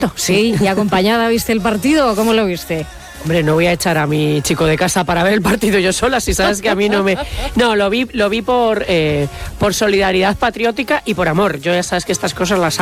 Sí, ¿y acompañada viste el partido o cómo lo viste? Hombre, no voy a echar a mi chico de casa para ver el partido yo sola, si sabes que a mí no me... No, lo vi por solidaridad patriótica y por amor. Yo ya sabes que estas cosas las